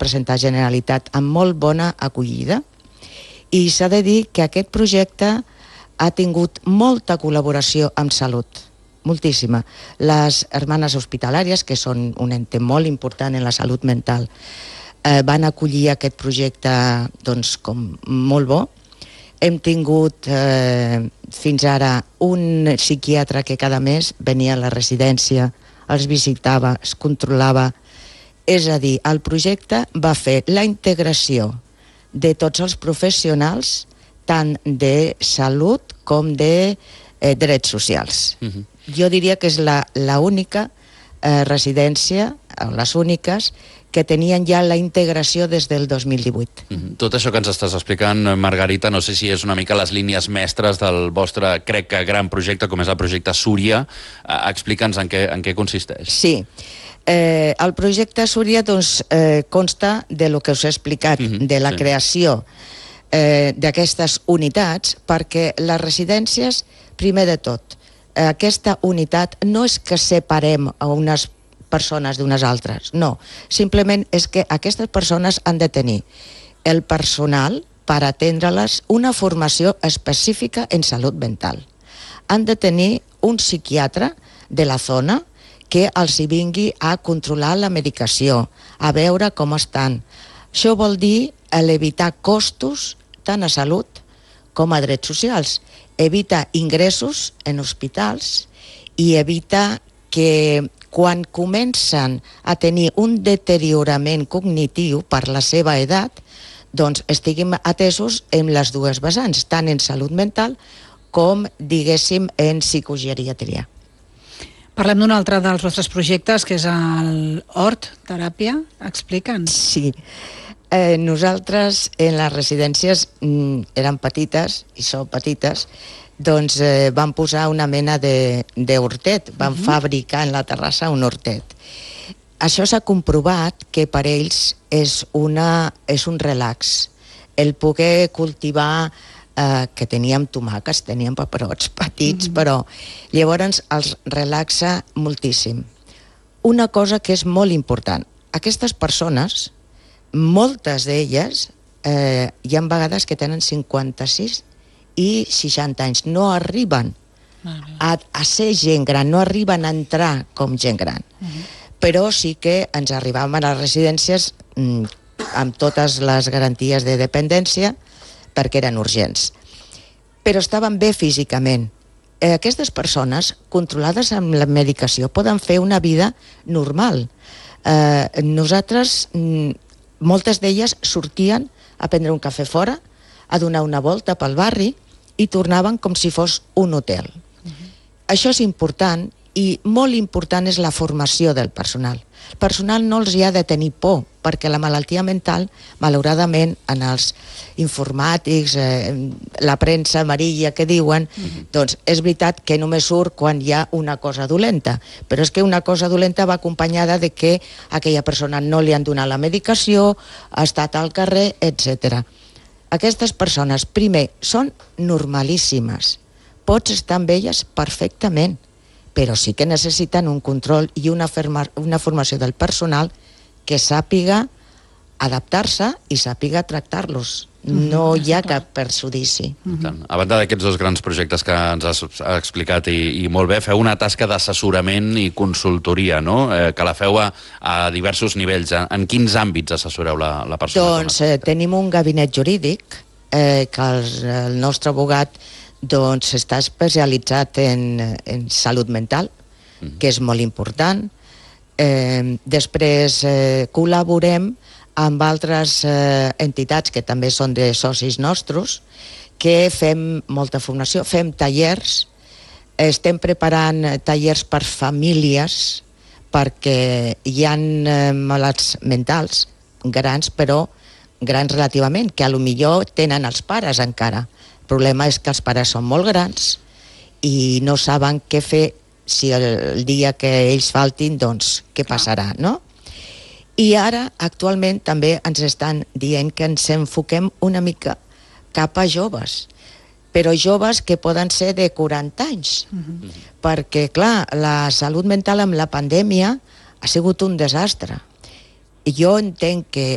presentar a Generalitat amb molt bona acollida, i s'ha de dir que aquest projecte ha tingut molta col·laboració amb Salut, moltíssima. Les hermanes hospitalàries, que són un ente molt important en la salut mental, van acollir aquest projecte doncs, com molt bo. Hem tingut fins ara un psiquiatre que cada mes venia a la residència, els visitava, es controlava. És a dir, el projecte va fer la integració de tots els professionals, tant de salut com de drets socials. Jo diria que és l'única residència, o les úniques, que tenien ja la integració des del 2018. Tot això que ens estàs explicant, Margarita, no sé si és una mica les línies mestres del vostre, crec que, gran projecte, com és el projecte Súria. Explica'ns en què consisteix. Sí. El projecte Súria consta de lo que us he explicat, de la creació d'aquestes unitats, perquè les residències, primer de tot, aquesta unitat no és que separem a unes persones d'unes altres, no. Simplement és que aquestes persones han de tenir el personal per atendre-les una formació específica en salut mental. Han de tenir un psiquiatre de la zona que els hi vingui a controlar la medicació, a veure com estan. Això vol dir evitar costos tant a salut com a drets socials. Evita ingressos en hospitals i evita que quan comencen a tenir un deteriorament cognitiu per la seva edat, doncs estiguin atesos en les dues vessants, tant en salut mental com, diguéssim, en psicogeriatria. Parlem d'un altre dels vostres projectes, que és el Hort Teràpia. Explica'ns. Sí. Nosaltres en les residències eren petites, i són petites, doncs vam posar una mena d'hortet, vam fabricar en la terrassa un hortet. Això s'ha comprovat que per ells és un relax. El poder cultivar, que teníem tomàquets, teníem paperots petits, però llavors els relaxa moltíssim. Una cosa que és molt important, aquestes persones, moltes d'elles, hi ha vegades que tenen 56 i 60 anys, no arriben a ser gent gran, no arriben a entrar com gent gran. Però sí que ens arribàvem a les residències amb totes les garanties de dependència perquè eren urgents. Però estaven bé físicament. Aquestes persones, controlades amb la medicació, poden fer una vida normal. Nosaltres, moltes d'elles sortien a prendre un cafè fora, a donar una volta pel barri i tornaven com si fos un hotel. Això és important i molt important és la formació del personal. El personal no els hi ha de tenir por, perquè la malaltia mental, malauradament, en els informàtics, la premsa amarilla que diuen, doncs és veritat que només surt quan hi ha una cosa dolenta, però és que una cosa dolenta va acompanyada de que aquella persona no li han donat la medicació, ha estat al carrer, etc. Aquestes persones, primer, són normalíssimes. Pots estar amb elles perfectament, però sí que necessiten un control i una formació del personal que sàpiga adaptar-se i sàpiga tractar-los. No hi ha cap perjudici. A banda d'aquests dos grans projectes que ens has explicat i molt bé, feu una tasca d'assessorament i consultoria, no? Que la feu a diversos nivells. En quins àmbits assessoreu la persona? Doncs tenim un gabinet jurídic que el nostre abogat està especialitzat en salut mental, que és molt important. Després col·laborem amb altres entitats que també són de socis nostres, que fem molta formació, fem tallers, estem preparant tallers per famílies, perquè hi ha malalts mentals grans, però grans relativament, que potser tenen els pares encara. El problema és que els pares són molt grans i no saben què fer si el dia que ells faltin, doncs què passarà, no? I ara, actualment, també ens estan dient que ens enfoquem una mica cap a joves, però joves que poden ser de 40 anys, perquè, clar, la salut mental amb la pandèmia ha sigut un desastre. Jo entenc que